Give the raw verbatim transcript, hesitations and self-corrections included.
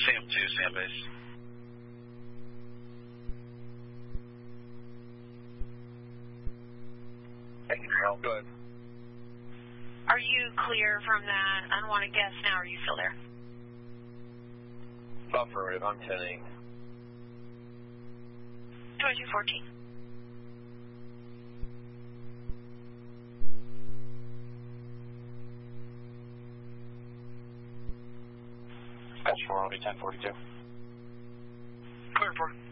Sam two, Sam base. Thank you for help. Go ahead. Are you clear from that unwanted guest now, or are you still there? Affirmative, I'm ten eight. twenty-two fourteen. Scotch four, I'll be ten forty-two. Clear for